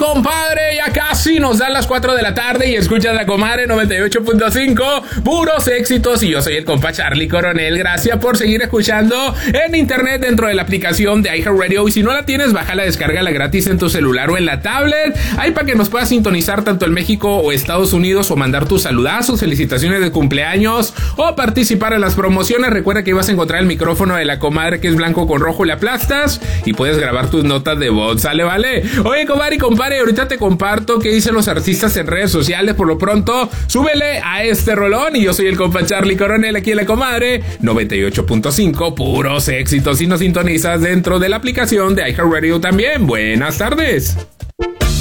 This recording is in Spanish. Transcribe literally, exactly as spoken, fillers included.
compadre, ya casi nos dan las cuatro de la tarde y escuchas La Comadre noventa y ocho punto cinco, puros éxitos, y yo soy el compa Charlie Coronel. Gracias por seguir escuchando en internet dentro de la aplicación de iHeartRadio, y si no la tienes, bájala, descárgala gratis en tu celular o en la tablet, ahí para que nos puedas sintonizar tanto en México o Estados Unidos, o mandar tus saludazos, felicitaciones de cumpleaños o participar en las promociones. Recuerda que vas a encontrar el micrófono de La Comadre, que es blanco con rojo, le aplastas y puedes grabar tus notas de voz. Sale, vale. Oye, comadre y compadre, ahorita te comparto qué dicen los artistas en redes sociales. Por lo pronto, súbele a este rolón, y yo soy el compa Charlie Coronel aquí en La Comadre noventa y ocho punto cinco, puros éxitos, y nos sintonizas dentro de la aplicación de iHeartRadio también. Buenas tardes.